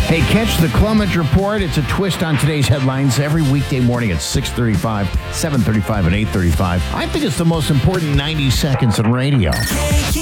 Hey, catch the Clement Report. It's a twist on today's headlines every weekday morning at 6:35, 7:35, and 8:35. I think it's the most important 90 seconds in radio.